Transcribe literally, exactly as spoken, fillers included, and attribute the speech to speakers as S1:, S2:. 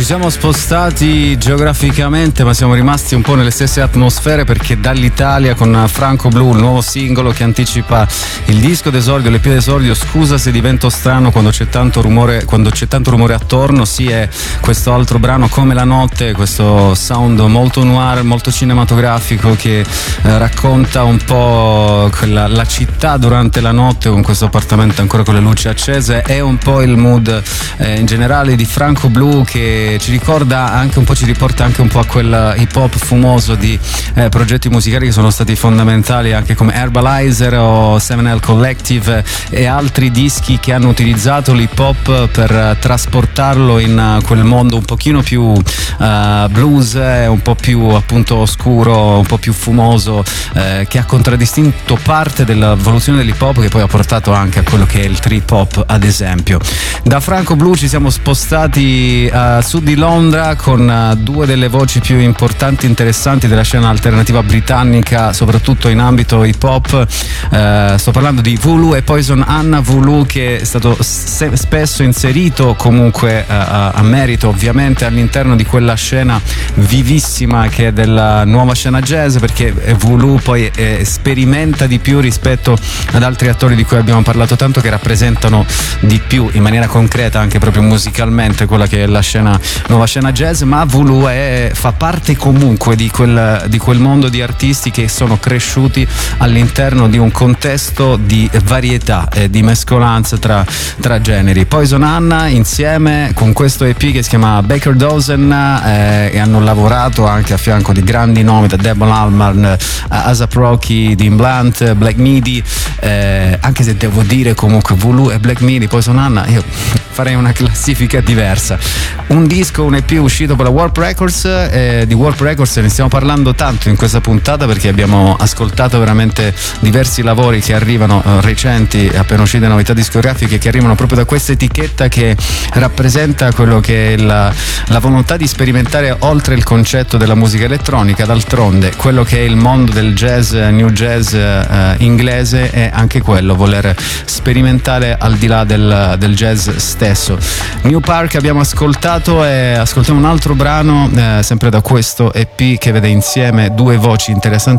S1: siamo spostati geograficamente, ma siamo rimasti un po' nelle stesse atmosfere, perché dall'Italia con Franco Blu, il nuovo singolo che anticipa il disco d'esordio, l'E P d'esordio, Scusa se divento strano quando c'è tanto rumore, quando c'è tanto rumore attorno. Sì, è questo altro brano, Come la notte, questo sound molto noir, molto cinematografico, che eh, racconta un po' quella, la città durante la notte, con questo appartamento ancora con le luci accese. È un po' il mood eh, in generale di Franco Blu, che ci ricorda anche un po', ci riporta anche un po' a quel hip hop fumoso di eh, progetti musicali che sono stati fondamentali, anche come Herbalizer o seven L Collective e altri dischi che hanno utilizzato l'hip hop per trasportarlo in quel mondo un pochino più uh, blues, un po' più appunto oscuro, un po' più fumoso, eh, che ha contraddistinto parte dell'evoluzione dell'hip hop, che poi ha portato anche a quello che è il trip hop, ad esempio. Da Franco Blu ci siamo spostati a sud di Londra con uh, due delle voci più importanti e interessanti della scena alternativa britannica, soprattutto in ambito hip hop. Uh, sto parlando di Vulu e Poison Anna. Vulu, che è stato se- spesso inserito comunque uh, a, a merito ovviamente all'interno di quella scena vivissima che è della nuova scena jazz, perché Vulu poi eh, sperimenta di più rispetto ad altri attori di cui abbiamo parlato tanto, che rappresentano di più in maniera concreta anche proprio musicalmente quella che è la scena, nuova scena jazz. Ma Vulu è, fa parte comunque di quel, di quel mondo di artisti che sono cresciuti all'interno di un contesto di varietà e di mescolanza tra, tra generi. Poison Anna insieme con questo E P che si chiama Baker Dozen, eh, e hanno lavorato anche a fianco di grandi nomi, da Damon Albarn, A$ap Rocky, Dean Blunt, Black Midi, eh, anche se devo dire comunque Vulu e Black Midi, Poison Anna, io farei una classifica diversa. Un disco, un E P uscito per la Warp Records, eh, di Warp Records ne stiamo parlando tanto in questa puntata, perché abbiamo ascoltato veramente diversi lavori che arrivano eh, recenti, appena uscite novità discografiche, che arrivano proprio da questa etichetta, che rappresenta quello che è la, la volontà di sperimentare oltre il concetto della musica elettronica. D'altronde quello che è il mondo del jazz, new jazz eh, inglese, è anche quello, voler sperimentare al di là del, del jazz stesso. New Park abbiamo ascoltato, e ascoltiamo un altro brano eh, sempre da questo E P, che vede insieme due voci interessanti